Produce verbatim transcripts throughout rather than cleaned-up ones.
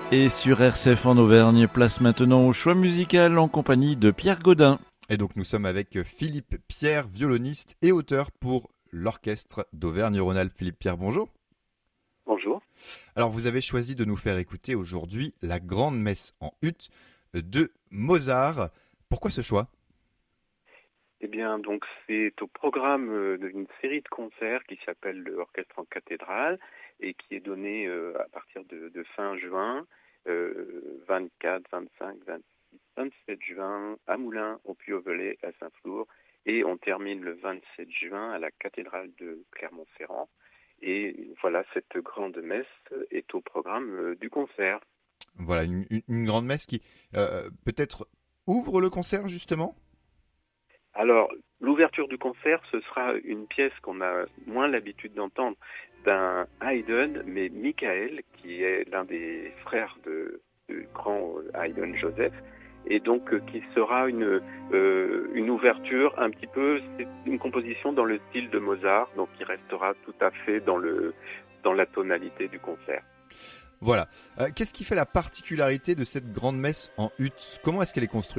Et sur R C F en Auvergne, place maintenant au choix musical en compagnie de Pierre Gaudin. Et donc nous sommes avec Philippe Pierre, violoniste et auteur pour l'Orchestre d'Auvergne-Rhône-Alpes. Philippe Pierre, bonjour. Bonjour. Alors vous avez choisi de nous faire écouter aujourd'hui la Grande Messe en ut de Mozart. Pourquoi ce choix ? Eh bien, donc c'est au programme euh, d'une série de concerts qui s'appelle l'Orchestre en cathédrale et qui est donné euh, à partir de, de fin juin, euh, vingt-quatre, vingt-cinq, vingt-six, vingt-sept juin à Moulins, au Puy-au-Velay, à Saint-Flour, et on termine le vingt-sept juin à la cathédrale de Clermont-Ferrand. Et voilà, cette grande messe est au programme euh, du concert. Voilà, une, une- une grande messe qui euh, peut-être ouvre le concert justement ? Alors, l'ouverture du concert, ce sera une pièce qu'on a moins l'habitude d'entendre d'un Haydn, mais Michael, qui est l'un des frères de, du grand Haydn Joseph, et donc euh, qui sera une, euh, une ouverture un petit peu, c'est une composition dans le style de Mozart, donc qui restera tout à fait dans, le, dans la tonalité du concert. Voilà. Euh, Qu'est-ce qui fait la particularité de cette grande messe en ut ? Comment est-ce qu'elle est construite ?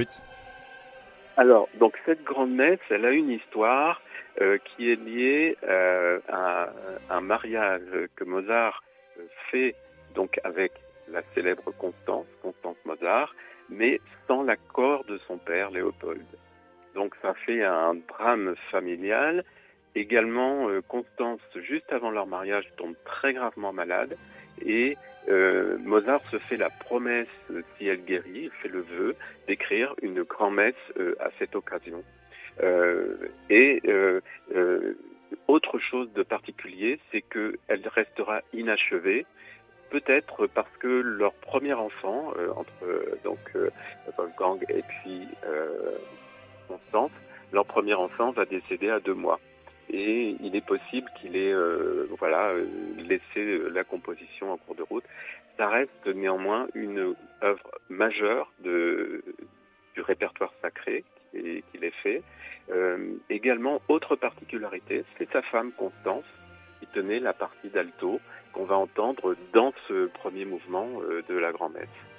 Alors, donc cette grande messe, elle a une histoire euh, qui est liée euh, à un mariage que Mozart euh, fait donc avec la célèbre Constance, Constance Mozart, mais sans l'accord de son père Léopold. Donc ça fait un drame familial. Également, euh, Constance, juste avant leur mariage, tombe très gravement malade et euh, Mozart se fait la promesse, euh, si elle guérit, il fait le vœu, d'écrire une grand-messe euh, à cette occasion. Euh, et euh, euh, autre chose de particulier, c'est qu'elle restera inachevée, peut-être parce que leur premier enfant, euh, entre euh, donc euh, Wolfgang et puis euh, Constance, leur premier enfant va décéder à deux mois. Et il est possible qu'il ait euh, voilà, euh, laissé la composition en cours de route. Ça reste néanmoins une œuvre majeure de, du répertoire sacré qui- qu'il ait fait. Euh, également, autre particularité, c'est sa femme Constance qui tenait la partie d'alto qu'on va entendre dans ce premier mouvement euh, de la grand-messe.